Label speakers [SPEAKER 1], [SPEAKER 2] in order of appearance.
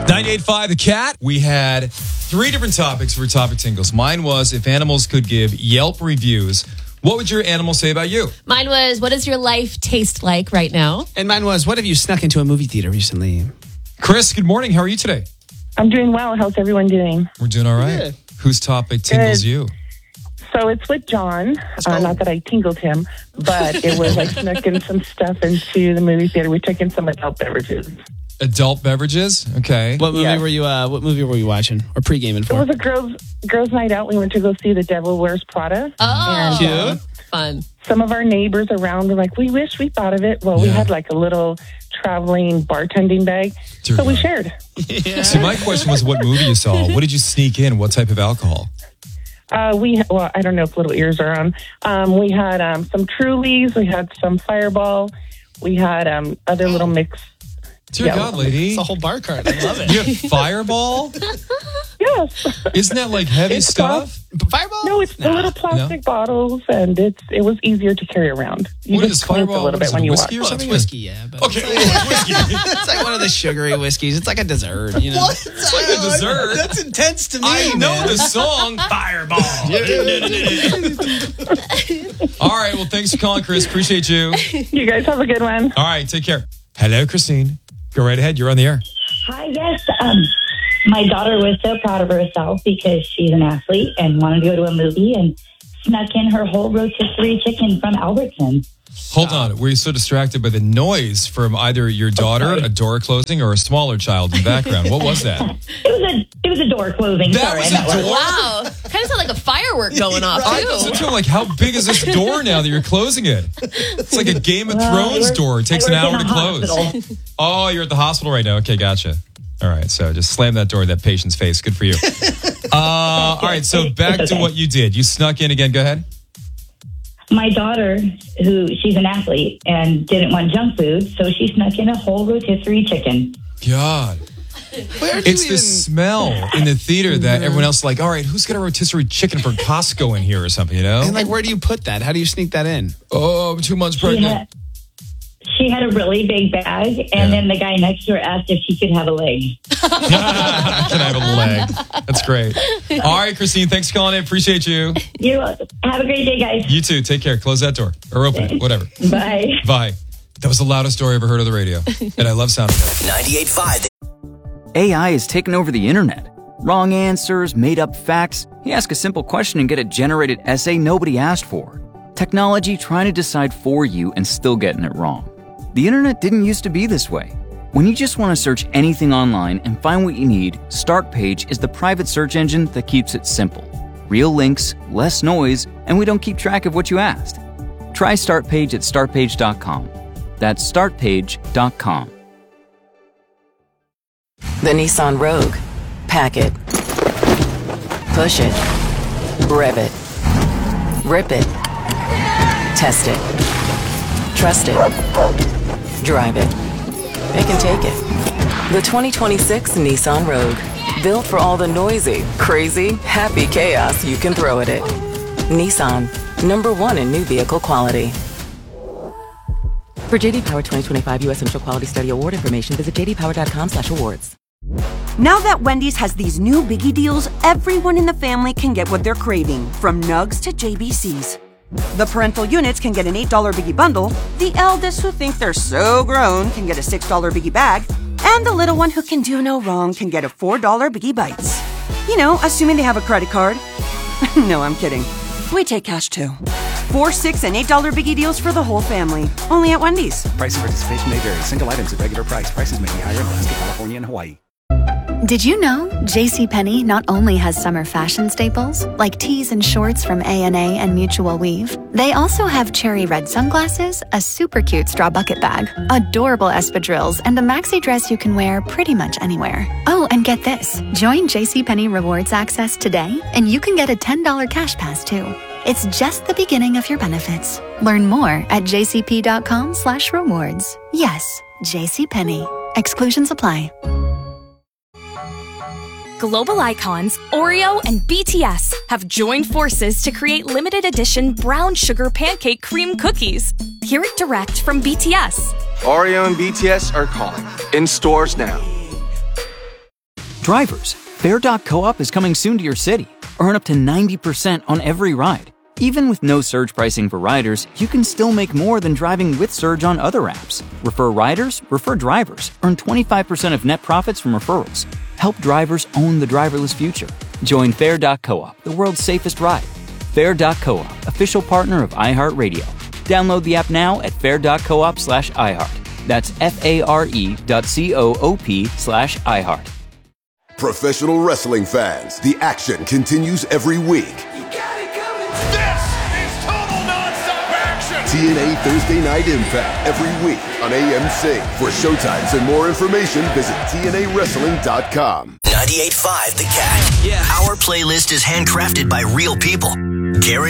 [SPEAKER 1] 98.5 The Cat. We had 3 different topics for Topic Tingles. Mine was if animals could give Yelp reviews, what would your animal say about you?
[SPEAKER 2] Mine was, what does your life taste like right now?
[SPEAKER 3] And mine was, what have you snuck into a movie theater recently?
[SPEAKER 1] Chris, good morning. How are you today?
[SPEAKER 4] I'm doing well. How's everyone doing?
[SPEAKER 1] We're doing all right.
[SPEAKER 3] Good.
[SPEAKER 1] Whose topic tingles you?
[SPEAKER 4] So it's with John. Not that I tingled him, but it was I snuck in some stuff into the movie theater. We took in some adult beverages.
[SPEAKER 1] Adult beverages? Okay.
[SPEAKER 3] What movie
[SPEAKER 4] Yes.
[SPEAKER 3] were you? What movie were you watching or pre-gaming
[SPEAKER 4] It
[SPEAKER 3] for?
[SPEAKER 4] was a girls' night out. We went to go see The Devil Wears Prada.
[SPEAKER 2] Oh,
[SPEAKER 3] Cute.
[SPEAKER 2] fun.
[SPEAKER 4] Some of our neighbors around were like, we wish we thought of it. Well, we
[SPEAKER 1] Yeah.
[SPEAKER 4] had like a little traveling bartending bag,
[SPEAKER 1] Dear
[SPEAKER 4] so we
[SPEAKER 1] God.
[SPEAKER 4] shared.
[SPEAKER 1] See, my question was what movie you saw. What did you sneak in? What type of alcohol?
[SPEAKER 4] I don't know if little ears are on. We had some Trulies. We had some Fireball. We had other little mix.
[SPEAKER 1] Dear
[SPEAKER 4] Yeah.
[SPEAKER 1] God, lady.
[SPEAKER 3] It's a whole bar cart. I love it.
[SPEAKER 1] You have Fireball?
[SPEAKER 4] Yes.
[SPEAKER 1] Isn't that like heavy
[SPEAKER 4] It's
[SPEAKER 1] stuff?
[SPEAKER 3] Fireball?
[SPEAKER 4] No, it's the little plastic bottles, and it was easier to carry around. You
[SPEAKER 1] What
[SPEAKER 4] just
[SPEAKER 1] is
[SPEAKER 4] clink
[SPEAKER 1] Fireball?
[SPEAKER 4] a little
[SPEAKER 1] What is
[SPEAKER 4] bit when
[SPEAKER 1] it,
[SPEAKER 4] you
[SPEAKER 1] whiskey
[SPEAKER 4] walk.
[SPEAKER 1] or
[SPEAKER 3] Well, it's
[SPEAKER 1] something?
[SPEAKER 3] whiskey, yeah. But
[SPEAKER 1] Okay, whiskey.
[SPEAKER 3] it's like one of the sugary whiskeys. It's like a dessert, you know.
[SPEAKER 1] It's like a dessert.
[SPEAKER 3] That's intense to me.
[SPEAKER 1] I know the song Fireball. All right, well, thanks for calling, Chris. Appreciate you.
[SPEAKER 4] You guys have a good one.
[SPEAKER 1] All right, take care. Hello, Christine. Go right ahead. You're on the air.
[SPEAKER 5] Hi, yes. My daughter was so proud of herself because she's an athlete and wanted to go to a movie and snuck in her whole rotisserie chicken from Albertsons.
[SPEAKER 1] Hold on. Were you so distracted by the noise from either your daughter, a door closing, or a smaller child in the background? What was that?
[SPEAKER 5] It was a door closing.
[SPEAKER 1] That
[SPEAKER 5] Sorry,
[SPEAKER 1] was
[SPEAKER 5] I'm at
[SPEAKER 1] a
[SPEAKER 5] work.
[SPEAKER 1] door?
[SPEAKER 2] Wow. Kind of sound like a firework going off,
[SPEAKER 1] I listened
[SPEAKER 2] too.
[SPEAKER 1] to him like, how big is this door now that you're closing it? It's like a Game of
[SPEAKER 5] Well,
[SPEAKER 1] Thrones door. It takes an
[SPEAKER 5] I work
[SPEAKER 1] hour
[SPEAKER 5] in
[SPEAKER 1] to
[SPEAKER 5] a
[SPEAKER 1] close.
[SPEAKER 5] hospital.
[SPEAKER 1] Oh, you're at the hospital right now. Okay, gotcha. All right, so just slam that door in that patient's face. Good for you. All right, so back to what you did. You snuck in again. Go ahead.
[SPEAKER 5] My daughter, she's an athlete and didn't want junk food, so she snuck in a whole rotisserie chicken.
[SPEAKER 1] God.
[SPEAKER 3] Where
[SPEAKER 1] It's the smell in the theater that everyone else is like, all right, who's got a rotisserie chicken from Costco in here or something, you know?
[SPEAKER 3] And like, where do you put that? How do you sneak that in?
[SPEAKER 1] Oh, I'm 2 months pregnant.
[SPEAKER 5] She had a really big bag, and then the guy next to her asked if she could have a leg.
[SPEAKER 1] Can I have a leg? That's great. All right, Christine, thanks for calling in. Appreciate you.
[SPEAKER 5] You're welcome. Have a great day, guys.
[SPEAKER 1] You too. Take care. Close that door or open it, whatever.
[SPEAKER 5] Bye.
[SPEAKER 1] Bye. That was the loudest door I ever heard on the radio. And I love sound effects.
[SPEAKER 6] 98.5.
[SPEAKER 7] AI is taking over the internet. Wrong answers, made up facts. You ask a simple question and get a generated essay nobody asked for. Technology trying to decide for you and still getting it wrong. The internet didn't used to be this way. When you just want to search anything online and find what you need, Startpage is the private search engine that keeps it simple. Real links, less noise, and we don't keep track of what you asked. Try Startpage at startpage.com. That's startpage.com.
[SPEAKER 8] The Nissan Rogue. Pack it. Push it. Rev it. Rip it. Test it. Trust it. Drive it. It can take it. The 2026 Nissan Rogue. Built for all the noisy, crazy, happy chaos you can throw at it. Nissan. #1 in new vehicle quality. For JD Power 2025 U.S. Central Quality Study Award information, visit jdpower.com/awards.
[SPEAKER 9] Now that Wendy's has these new biggie deals, everyone in the family can get what they're craving, from nugs to JBCs. The parental units can get an $8 biggie bundle, the eldest who think they're so grown can get a $6 biggie bag, and the little one who can do no wrong can get a $4 biggie bites. You know, assuming they have a credit card. No, I'm kidding. We take cash too. 4, 6, and $8 biggie deals for the whole family. Only at Wendy's.
[SPEAKER 10] Price and participation may vary. Single items at regular price. Prices may be higher in Alaska, California, and Hawaii.
[SPEAKER 11] Did you know JCPenney not only has summer fashion staples, like tees and shorts from A&A and Mutual Weave, they also have cherry red sunglasses, a super cute straw bucket bag, adorable espadrilles, and a maxi dress you can wear pretty much anywhere. Oh, and get this. Join JCPenney Rewards Access today, and you can get a $10 cash pass, too. It's just the beginning of your benefits. Learn more at jcp.com/rewards. Yes, JCPenney. Exclusions apply.
[SPEAKER 12] Global icons Oreo and BTS have joined forces to create limited edition brown sugar pancake cream cookies. Hear it direct from BTS.
[SPEAKER 13] Oreo and BTS are calling. In stores now.
[SPEAKER 7] Drivers, Fair.coop is coming soon to your city. Earn up to 90% on every ride. Even with no surge pricing for riders, you can still make more than driving with Surge on other apps. Refer riders, refer drivers. Earn 25% of net profits from referrals. Help drivers own the driverless future. Join Fair.coop, the world's safest ride. Fair.coop, official partner of iHeartRadio. Download the app now at fair.coop/iHeart. That's FARE.coop/iHeart.
[SPEAKER 6] Professional wrestling fans, the action continues every week.
[SPEAKER 13] This is total nonstop action!
[SPEAKER 6] TNA Thursday Night Impact every week on AMC. For showtimes and more information, visit TNAWrestling.com.
[SPEAKER 14] 98.5 The Cat. Yeah. Our playlist is handcrafted by real people. Guaranteed